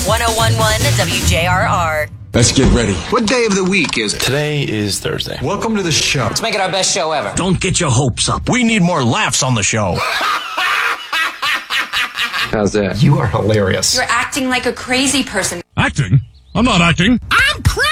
1011 WJRR. Let's get ready. What day of the week is it? Today is Thursday. Welcome to the show. Let's make it our best show ever. Don't get your hopes up. We need more laughs on the show. How's that? You are hilarious. You're acting like a crazy person. Acting? I'm not acting. I'm crazy!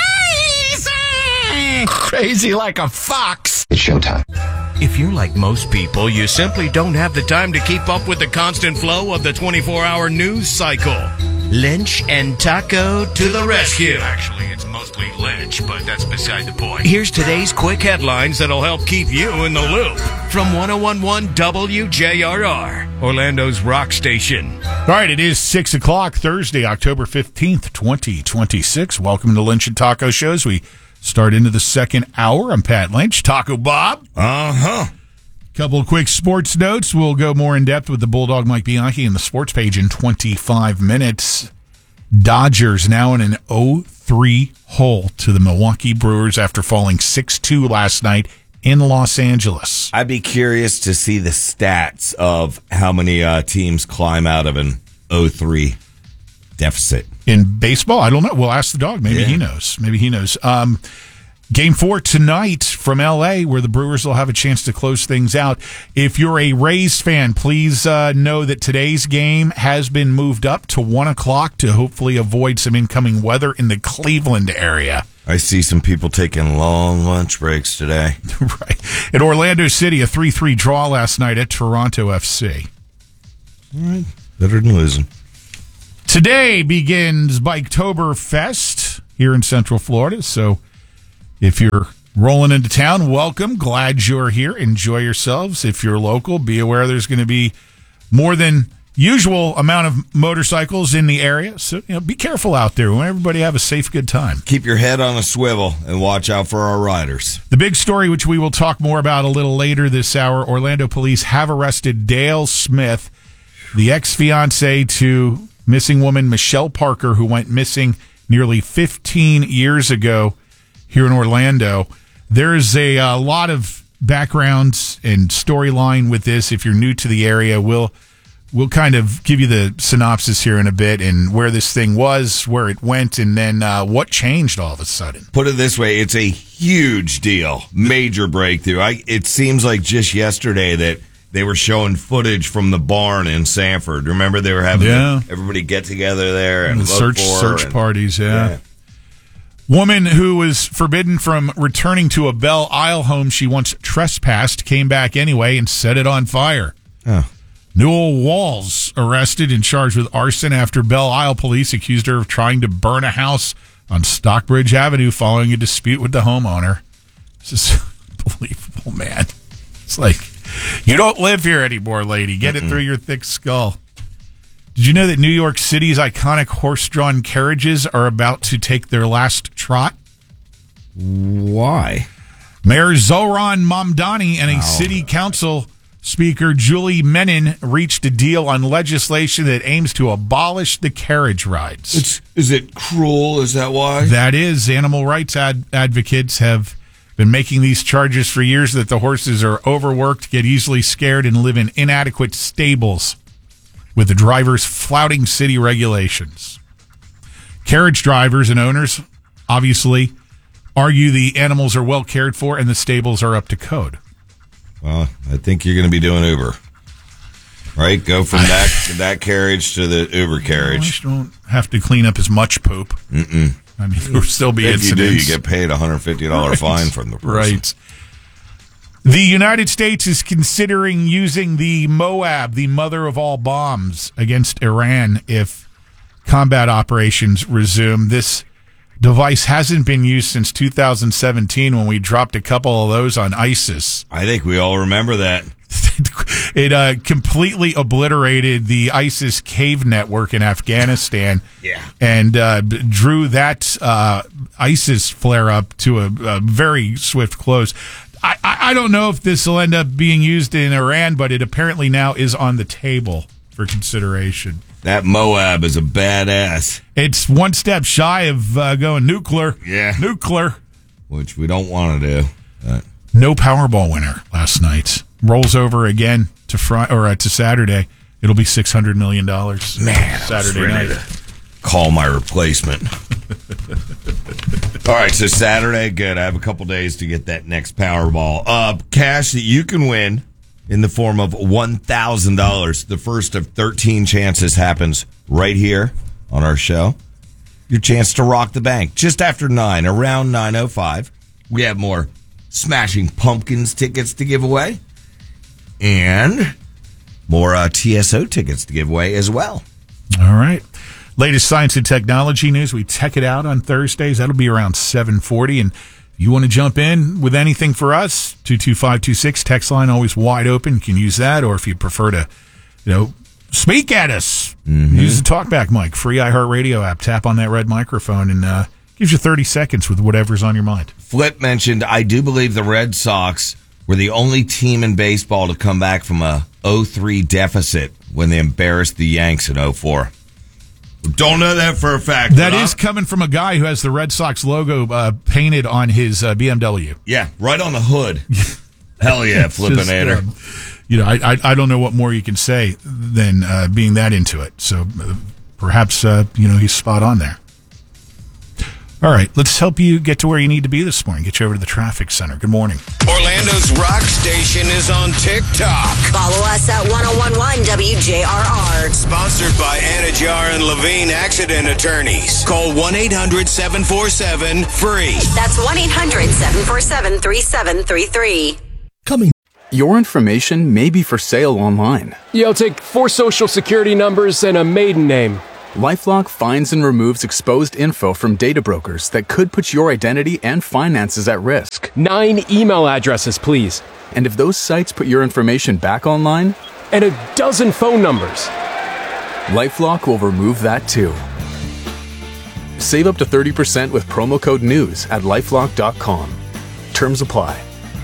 Crazy like a fox. It's showtime. If you're like most people, you simply don't have the time to keep up with the constant flow of the 24-hour news cycle. Lynch and Taco to the rescue. Actually, it's mostly Lynch, but that's beside the point. Here's today's quick headlines that'll help keep you in the loop. From 1011 WJRR, Orlando's rock station. All right, it is 6 o'clock, Thursday, October 15th, 2026. Welcome to Lynch and Taco Shows. We start into the second hour. I'm Pat Lynch, Taco Bob. Couple of quick sports notes. We'll go more in depth with the Bulldog Mike Bianchi and the sports page in 25 minutes. Dodgers now in an 0-3 hole to the Milwaukee Brewers after falling 6-2 last night in Los Angeles. I'd be curious to see the stats of how many teams climb out of an 0-3 deficit. In baseball, I don't know. We'll ask the dog. Maybe he knows. Game 4 tonight from L.A., where the Brewers will have a chance to close things out. If you're a Rays fan, please know that today's game has been moved up to 1 o'clock to hopefully avoid some incoming weather in the Cleveland area. I see some people taking long lunch breaks today. Right. In Orlando City, a 3-3 draw last night at Toronto FC. All right. Better than losing. Today begins Biketoberfest here in Central Florida, so if you're rolling into town, welcome. Glad you're here. Enjoy yourselves. If you're local, be aware there's going to be more than usual amount of motorcycles in the area. So, be careful out there. Everybody have a safe, good time. Keep your head on a swivel and watch out for our riders. The big story, which we will talk more about a little later this hour, Orlando police have arrested Dale Smith, the ex-fiancé to missing woman Michelle Parker, who went missing nearly 15 years ago here in Orlando. There's a lot of backgrounds and storyline with this. If you're new to the area, we'll kind of give you the synopsis here in a bit and where this thing was, where it went, and then what changed all of a sudden. Put it this way, it's a huge deal, major breakthrough. It seems like just yesterday that they were showing footage from the barn in Sanford. Remember they were having everybody get together there and search parties, yeah. Woman who was forbidden from returning to a Belle Isle home she once trespassed came back anyway and set it on fire. Oh. Newell Walls arrested and charged with arson after Belle Isle police accused her of trying to burn a house on Stockbridge Avenue following a dispute with the homeowner. This is unbelievable, man. It's like, you don't live here anymore, lady. Get it through your thick skull. Did you know that New York City's iconic horse-drawn carriages are about to take their last trot? Why? Mayor Zohran Mamdani and a city council speaker, Julie Menon, reached a deal on legislation that aims to abolish the carriage rides. Is it cruel? Is that why? That is. Animal rights advocates have been making these charges for years that the horses are overworked, get easily scared, and live in inadequate stables, with the drivers flouting city regulations. Carriage drivers and owners obviously argue the animals are well cared for and the stables are up to code. Well, I think you're going to be doing Uber. Right? Go from that carriage to the Uber carriage. You don't have to clean up as much poop. I mean, there'll still be if incidents. You do, you get paid a $150 fine from the person. Right. The United States is considering using the Moab, the mother of all bombs, against Iran if combat operations resume. This device hasn't been used since 2017 when we dropped a couple of those on ISIS. I think we all remember that. It completely obliterated the ISIS cave network in Afghanistan. Yeah. And drew that ISIS flare-up to a very swift close. I don't know if this will end up being used in Iran, but it apparently now is on the table for consideration. That Moab is a badass. It's one step shy of going nuclear. Yeah. Nuclear. Which we don't want to do. But. No Powerball winner last night. Rolls over again to Saturday. It'll be $600 million. Man, Saturday night. call my replacement. All right, so Saturday, good. I have a couple days to get that next Powerball. Cash that you can win in the form of $1,000. The first of 13 chances happens right here on our show. Your chance to rock the bank. Just after 9, around 9:05, we have more Smashing Pumpkins tickets to give away. And more TSO tickets to give away as well. All right. Latest science and technology news. We tech it out on Thursdays. That'll be around 7:40. And if you want to jump in with anything for us, 22526, text line always wide open. You can use that. Or if you prefer to, speak at us, use the TalkBack mic, free iHeartRadio app. Tap on that red microphone and gives you 30 seconds with whatever's on your mind. Flip mentioned, I do believe the Red Sox were the only team in baseball to come back from a 0-3 deficit when they embarrassed the Yanks in 0-4. Don't know that for a fact. That is coming from a guy who has the Red Sox logo painted on his BMW. Yeah, right on the hood. Hell yeah, Flippinator. I don't know what more you can say than being that into it. So perhaps, he's spot on there. All right, let's help you get to where you need to be this morning. Get you over to the traffic center. Good morning. Orlando's rock station is on TikTok. Follow us at 1011 WJRR. Sponsored by Anajar and Levine Accident Attorneys. Call 1-800-747-FREE. That's 1-800-747-3733. Your information may be for sale online. You'll take 4 social security numbers and a maiden name. LifeLock finds and removes exposed info from data brokers that could put your identity and finances at risk. 9 email addresses, please. And if those sites put your information back online, and a dozen phone numbers, LifeLock will remove that too. Save up to 30% with promo code NEWS at LifeLock.com. Terms apply.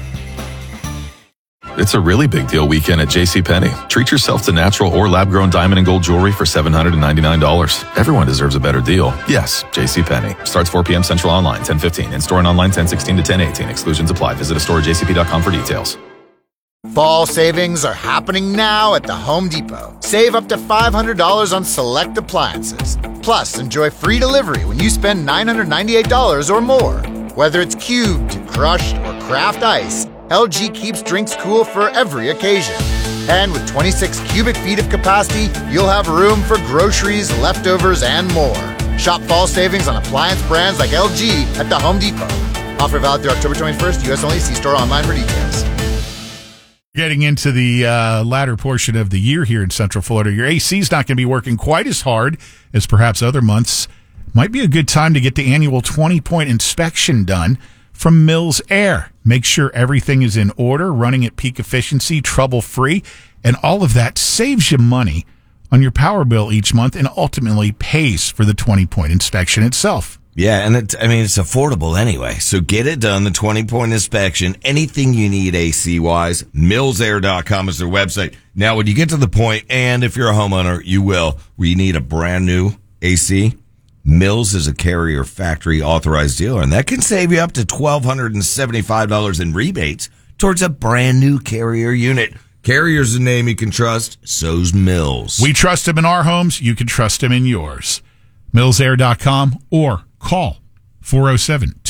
It's a really big deal weekend at JCPenney. Treat yourself to natural or lab-grown diamond and gold jewelry for $799. Everyone deserves a better deal. Yes, JCPenney. Starts 4 p.m. Central online, 10:15. In-store and online, 10:16 to 10:18. Exclusions apply. Visit a store at jcp.com for details. Fall savings are happening now at the Home Depot. Save up to $500 on select appliances. Plus, enjoy free delivery when you spend $998 or more. Whether it's cubed, crushed, or craft ice, LG keeps drinks cool for every occasion. And with 26 cubic feet of capacity, you'll have room for groceries, leftovers, and more. Shop fall savings on appliance brands like LG at the Home Depot. Offer valid through October 21st, U.S. only. See store online for details. Getting into the latter portion of the year here in Central Florida, your AC's not going to be working quite as hard as perhaps other months. Might be a good time to get the annual 20-point inspection done from Mills Air. Make sure everything is in order, running at peak efficiency, trouble-free, and all of that saves you money on your power bill each month and ultimately pays for the 20-point inspection itself. Yeah, and it's affordable anyway. So get it done, the 20-point inspection. Anything you need AC-wise, millsair.com is their website. Now, when you get to the point, and if you're a homeowner, you will, where you need a brand new AC, Mills is a Carrier factory authorized dealer, and that can save you up to $1,275 in rebates towards a brand new Carrier unit. Carrier's a name you can trust, so's Mills. We trust him in our homes. You can trust him in yours. Millsair.com or call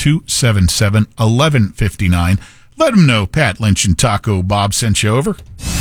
407-277-1159. Let them know Pat Lynch and Taco Bob sent you over.